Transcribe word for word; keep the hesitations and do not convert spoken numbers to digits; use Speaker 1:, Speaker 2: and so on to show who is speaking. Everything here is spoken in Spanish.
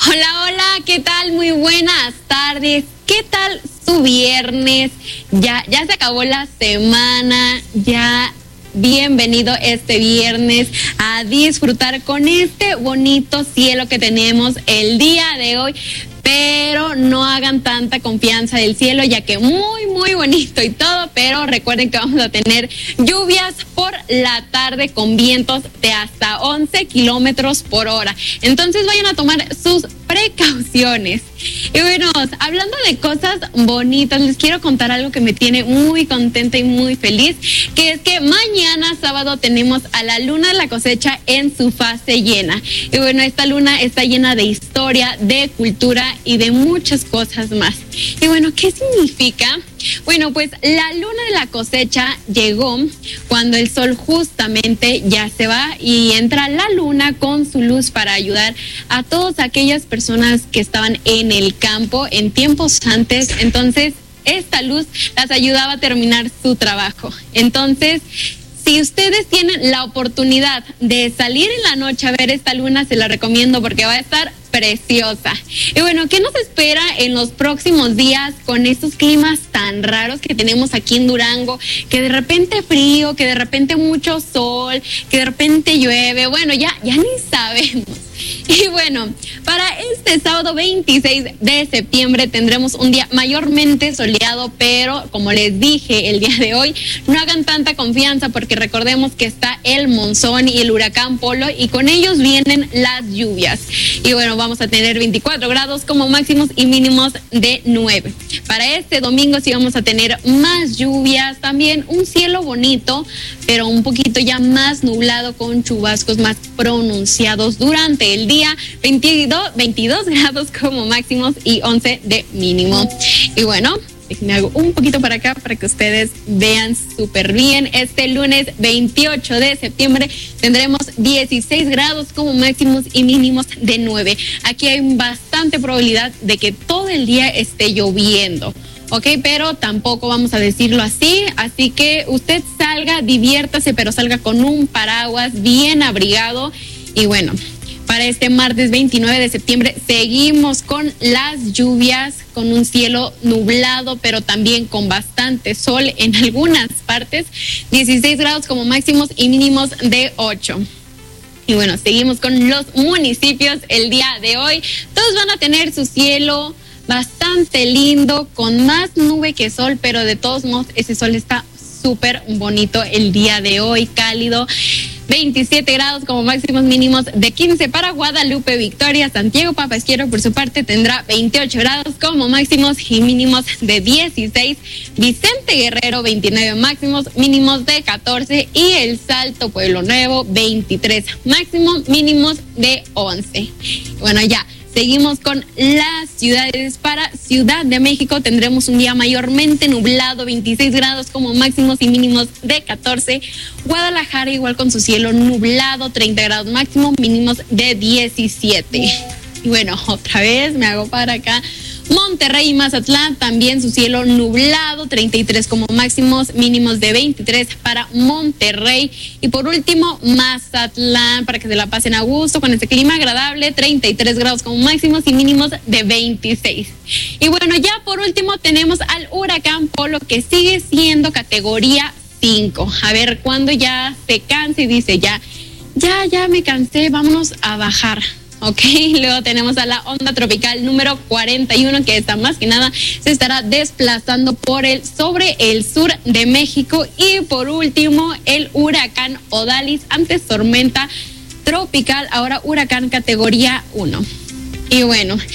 Speaker 1: Hola, hola, ¿qué tal? Muy buenas tardes. ¿Qué tal su viernes? Ya, ya se acabó la semana, ya bienvenido este viernes a disfrutar con este bonito cielo que tenemos el día de hoy. Pero no hagan tanta confianza del cielo, ya que muy, muy bonito y todo, pero recuerden que vamos a tener lluvias por la tarde con vientos de hasta once kilómetros por hora. Entonces vayan a tomar sus precauciones. Y bueno, hablando de cosas bonitas, les quiero contar algo que me tiene muy contenta y muy feliz, que es que mañana sábado tenemos a la luna de la cosecha en su fase llena. Y bueno, esta luna está llena de historia, de cultura y de muchas cosas más. Y bueno, ¿qué significa? Bueno, pues la luna de la cosecha llegó cuando el sol justamente ya se va y entra la luna con su luz para ayudar a todas aquellas personas que estaban en el campo en tiempos antes. Entonces, esta luz las ayudaba a terminar su trabajo. Entonces, si ustedes tienen la oportunidad de salir en la noche a ver esta luna, se la recomiendo porque va a estar preciosa. Y bueno, ¿qué nos espera en los próximos días con estos climas tan raros que tenemos aquí en Durango? Que de repente frío, que de repente mucho sol, que de repente llueve. Bueno, ya, ya ni sabemos. Y bueno, para este sábado veintiséis de septiembre tendremos un día mayormente soleado, pero como les dije el día de hoy, no hagan tanta confianza porque recordemos que está el monzón y el huracán Polo y con ellos vienen las lluvias. Y bueno, vamos a tener veinticuatro grados como máximos y mínimos de nueve. Para este domingo sí vamos a tener más lluvias, también un cielo bonito, pero un poquito ya más nublado con chubascos más pronunciados durante el día, veintidós, veintidós grados como máximos y once de mínimo. Y bueno, déjenme hago un poquito para acá para que ustedes vean súper bien. Este lunes veintiocho de septiembre tendremos dieciséis grados como máximos y mínimos de nueve. Aquí hay bastante probabilidad de que todo el día esté lloviendo. Ok, pero tampoco vamos a decirlo así, así que usted salga, diviértase, pero salga con un paraguas bien abrigado. Y bueno, para este martes veintinueve de septiembre seguimos con las lluvias, con un cielo nublado, pero también con bastante sol en algunas partes, dieciséis grados como máximos y mínimos de ocho. Y bueno, seguimos con los municipios el día de hoy. Todos van a tener su cielo bastante lindo, con más nube que sol, pero de todos modos ese sol está súper bonito el día de hoy, cálido. veintisiete grados como máximos, mínimos de quince para Guadalupe, Victoria. Santiago Papasquiaro por su parte tendrá veintiocho grados como máximos y mínimos de dieciséis. Vicente Guerrero veintinueve máximos, mínimos de catorce. Y El Salto, Pueblo Nuevo, veintitrés máximos, mínimos de once. Bueno, ya seguimos con las ciudades. Para Ciudad de México tendremos un día mayormente nublado, veintiséis grados como máximos y mínimos de catorce. Guadalajara igual con su cielo nublado, treinta grados máximos, mínimos de diecisiete. Y bueno, otra vez me hago para acá. Monterrey y Mazatlán también su cielo nublado, treinta y tres como máximos, mínimos de veintitrés para Monterrey. Y por último, Mazatlán, para que se la pasen a gusto con este clima agradable, treinta y tres grados como máximos y mínimos de veintiséis. Y bueno, ya por último tenemos al huracán Polo, que sigue siendo categoría cinco. A ver cuándo ya se canse y dice ya, ya, ya me cansé, vámonos a bajar. Ok, luego tenemos a la onda tropical número cuarenta y uno, que está más que nada se estará desplazando por el sobre el sur de México. Y por último, el huracán Odalis, antes tormenta tropical, ahora huracán categoría uno. Y bueno,